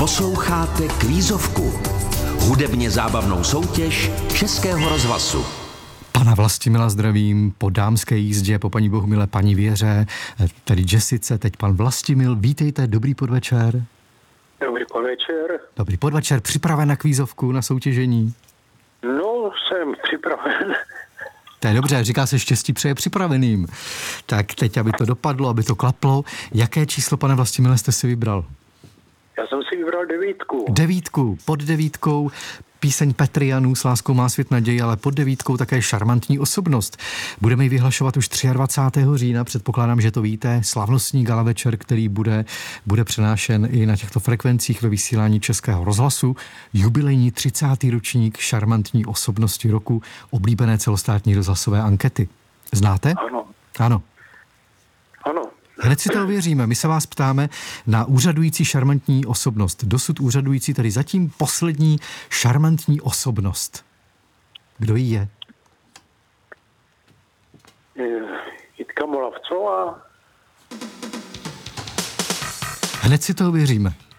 Posloucháte Kvízovku, hudebně zábavnou soutěž Českého rozhlasu. Pana Vlastimila zdravím po dámské jízdě, po paní Bohumile, paní Věře, tedy Jessice, teď pan Vlastimil. Vítejte, dobrý podvečer. Dobrý podvečer. Dobrý podvečer, připraven na kvízovku, na soutěžení? No, jsem připraven. To je dobře, říká se štěstí přeje připraveným. Tak teď, aby to dopadlo, aby to klaplo. Jaké číslo, pane Vlastimile, jste si vybral? Já jsem si vybral 9. 9, pod 9 píseň Petry Janů S láskou má svět naději, ale pod 9 také šarmantní osobnost. Budeme ji vyhlašovat už 23. října, předpokládám, že to víte, slavnostní gala večer, který bude přenášen i na těchto frekvencích ve vysílání Českého rozhlasu. Jubilejní 30. ročník šarmantní osobnosti roku, oblíbené celostátní rozhlasové ankety. Znáte? Ano. Ano. Ano. Hned si to ověříme. My se vás ptáme na úřadující šarmantní osobnost. Dosud úřadující, tedy zatím poslední šarmantní osobnost. Kdo jí je? Jitka Molavcová. Hned si to ověříme.